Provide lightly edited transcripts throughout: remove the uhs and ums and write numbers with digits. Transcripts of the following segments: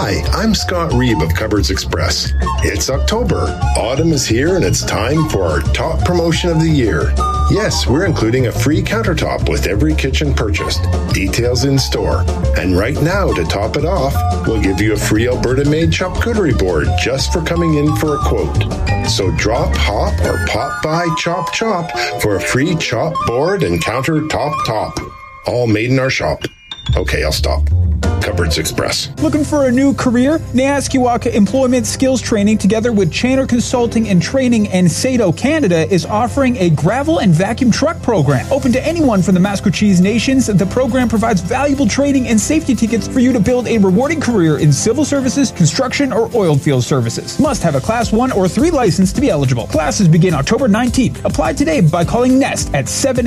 Hi, I'm Scott Reeb of Cupboards Express. It's October. Autumn is here and it's time for our top promotion of the year. Yes, we're including a free countertop with every kitchen purchased. Details in store. And right now, to top it off, we'll give you a free Alberta-made charcuterie board just for coming in for a quote. So drop, hop, or pop by Chop Chop for a free chop board and countertop top. All made in our shop. Okay, I'll stop. Cupboards Express. Looking for a new career? Nayaskiwaka Employment Skills Training, together with Channer Consulting and Training and Sato Canada, is offering a gravel and vacuum truck program. Open to anyone from the Maskwacis nations, the program provides valuable training and safety tickets for you to build a rewarding career in civil services, construction, or oil field services. Must have a Class 1 or 3 license to be eligible. Classes begin October 19th. Apply today by calling NEST at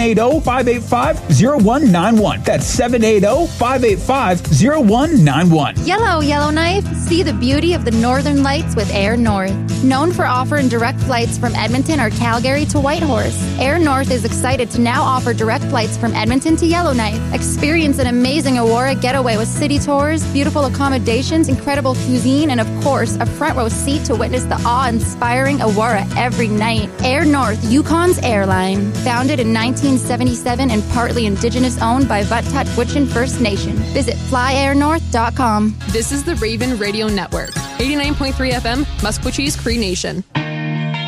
780-585-0191. That's 780-585-0191. Yellowknife. See the beauty of the Northern Lights with Air North. Known for offering direct flights from Edmonton or Calgary to Whitehorse, Air North is excited to now offer direct flights from Edmonton to Yellowknife. Experience an amazing Aurora getaway with city tours, beautiful accommodations, incredible cuisine, and of course, a front row seat to witness the awe-inspiring Aurora every night. Air North, Yukon's airline. Founded in 1977 and partly Indigenous owned by Vuttut Witchin First Nation. Visit flyairnorth.com. This is the Raven Radio Network. 89.3 FM, Maskwacis Cree Nation.